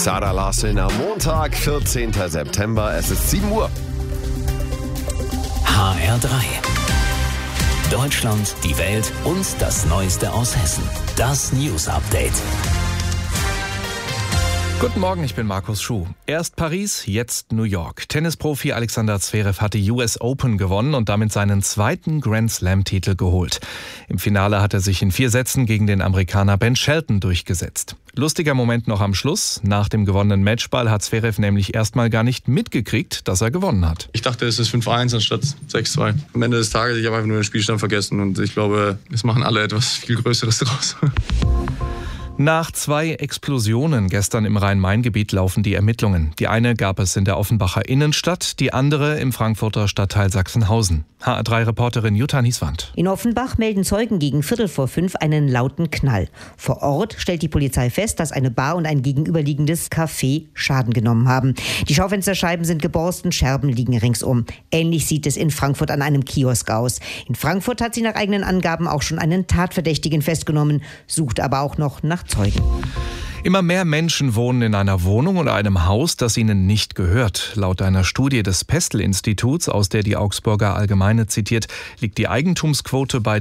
Sarah Larsen am Montag, 14. September. Es ist 7 Uhr. HR3. Deutschland, die Welt und das Neueste aus Hessen. Das News Update. Guten Morgen, ich bin Markus Schuh. Erst Paris, jetzt New York. Tennisprofi Alexander Zverev hat die US Open gewonnen und damit seinen zweiten Grand Slam-Titel geholt. Im Finale hat er sich in 4 Sätzen gegen den Amerikaner Ben Shelton durchgesetzt. Lustiger Moment noch am Schluss. Nach dem gewonnenen Matchball hat Zverev nämlich erstmal gar nicht mitgekriegt, dass er gewonnen hat. Ich dachte, es ist 5-1 anstatt 6-2. Am Ende des Tages, ich habe einfach nur den Spielstand vergessen und ich glaube, es machen alle etwas viel Größeres draus. Nach 2 Explosionen gestern im Rhein-Main-Gebiet laufen die Ermittlungen. Die eine gab es in der Offenbacher Innenstadt, die andere im Frankfurter Stadtteil Sachsenhausen. HR3-Reporterin Jutta Nieswand. In Offenbach melden Zeugen gegen 4:45 einen lauten Knall. Vor Ort stellt die Polizei fest, dass eine Bar und ein gegenüberliegendes Café Schaden genommen haben. Die Schaufensterscheiben sind geborsten, Scherben liegen ringsum. Ähnlich sieht es in Frankfurt an einem Kiosk aus. In Frankfurt hat sie nach eigenen Angaben auch schon einen Tatverdächtigen festgenommen, sucht aber auch noch nach Zeugen. Immer mehr Menschen wohnen in einer Wohnung oder einem Haus, das ihnen nicht gehört. Laut einer Studie des Pestel-Instituts, aus der die Augsburger Allgemeine zitiert, liegt die Eigentumsquote bei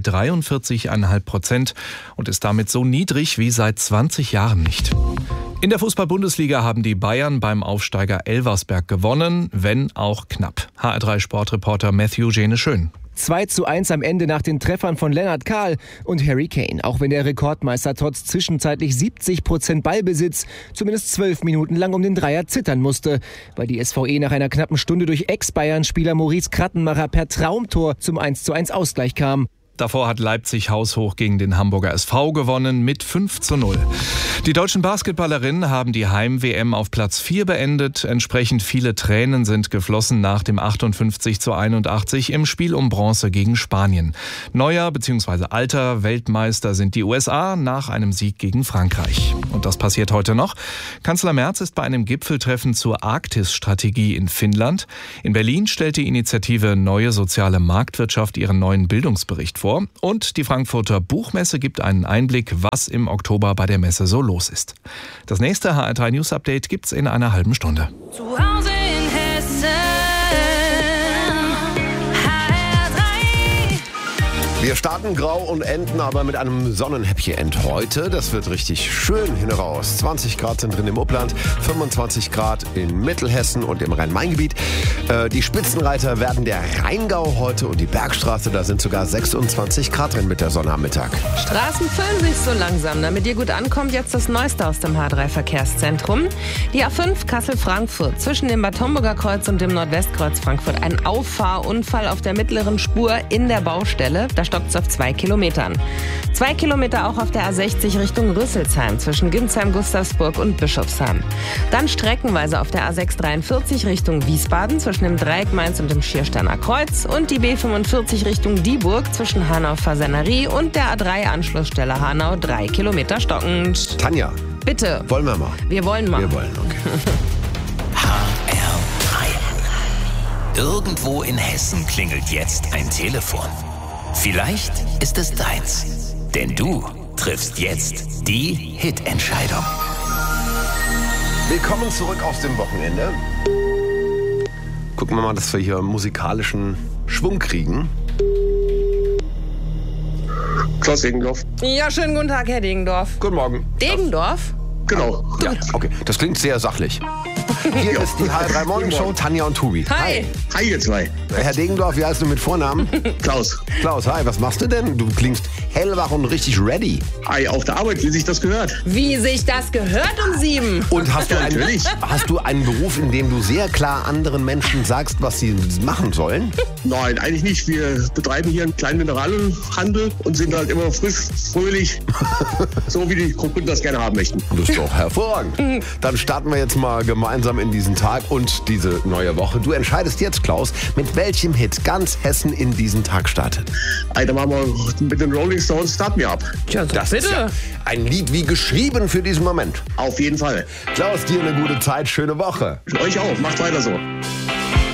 43,5% und ist damit so niedrig wie seit 20 Jahren nicht. In der Fußball-Bundesliga haben die Bayern beim Aufsteiger Elversberg gewonnen, wenn auch knapp. HR3-Sportreporter Matthew Jene Schön. 2:1 am Ende nach den Treffern von Lennart Kahl und Harry Kane. Auch wenn der Rekordmeister trotz zwischenzeitlich 70% Ballbesitz zumindest 12 Minuten lang um den Dreier zittern musste, weil die SVE nach einer knappen Stunde durch Ex-Bayern-Spieler Maurice Krattenmacher per Traumtor zum 1:1 Ausgleich kam. Davor hat Leipzig haushoch gegen den Hamburger SV gewonnen mit 5:0. Die deutschen Basketballerinnen haben die Heim-WM auf Platz 4 beendet. Entsprechend viele Tränen sind geflossen nach dem 58:81 im Spiel um Bronze gegen Spanien. Neuer bzw. alter Weltmeister sind die USA nach einem Sieg gegen Frankreich. Und das passiert heute noch. Kanzler Merz ist bei einem Gipfeltreffen zur Arktis-Strategie in Finnland. In Berlin stellt die Initiative Neue Soziale Marktwirtschaft ihren neuen Bildungsbericht vor. Und die Frankfurter Buchmesse gibt einen Einblick, was im Oktober bei der Messe so los ist. Das nächste HR3 News Update gibt's in einer halben Stunde. Zu Hause in Hessen. Wir starten grau und enden aber mit einem Sonnenhappy End heute. Das wird richtig schön hin raus. 20 Grad sind drin im Upland, 25 Grad in Mittelhessen und im Rhein-Main-Gebiet. Die Spitzenreiter werden der Rheingau heute und die Bergstraße. Da sind sogar 26 Grad drin mit der Sonne am Mittag. Straßen füllen sich so langsam. Damit ihr gut ankommt, jetzt das Neueste aus dem H3-Verkehrszentrum. Die A5 Kassel-Frankfurt zwischen dem Bad Homburger Kreuz und dem Nordwestkreuz Frankfurt. Ein Auffahrunfall auf der mittleren Spur in der Baustelle. Da stoppt es auf 2 Kilometern. 2 Kilometer auch auf der A60 Richtung Rüsselsheim zwischen Ginsheim, Gustavsburg und Bischofsheim. Dann streckenweise auf der A643 Richtung Wiesbaden zwischen dem Dreieck Mainz und dem Schiersteiner Kreuz und die B45 Richtung Dieburg zwischen Hanau-Fasenerie und der A3-Anschlussstelle Hanau 3 Kilometer stockend. Tanja, bitte. Wollen wir mal? Wir wollen mal. Wir wollen, okay. HR3. Irgendwo in Hessen klingelt jetzt ein Telefon. Vielleicht ist es deins, denn du triffst jetzt die Hitentscheidung. Willkommen zurück aus dem Wochenende. Gucken wir mal, dass wir hier musikalischen Schwung kriegen. Klaus Degendorf. Ja, schönen guten Tag, Herr Degendorf. Guten Morgen. Degendorf? Genau. Ja, okay. Das klingt sehr sachlich. Hier ist die HR3 Morning Show, Tanja und Tobi. Hi. Hi, ihr zwei. Herr Degendorf, wie heißt du mit Vornamen? Klaus. Klaus, hi, was machst du denn? Du klingst hellwach und richtig ready. Hi, auf der Arbeit, wie sich das gehört. Wie sich das gehört um 7. Und hast natürlich. du einen Beruf, in dem du sehr klar anderen Menschen sagst, was sie machen sollen? Nein, eigentlich nicht. Wir betreiben hier einen kleinen Mineralhandel und sind halt immer frisch, fröhlich, so wie die Kunden das gerne haben möchten. Das ist doch hervorragend. Dann starten wir jetzt mal gemeinsam in diesen Tag und diese neue Woche. Du entscheidest jetzt, Klaus, mit welchem Hit ganz Hessen in diesen Tag startet. Alter, machen wir mit den Rolling Stones Start Me Up. Tja, Das ist ja ein Lied wie geschrieben für diesen Moment. Auf jeden Fall. Klaus, dir eine gute Zeit, schöne Woche. Euch auch. Macht weiter so.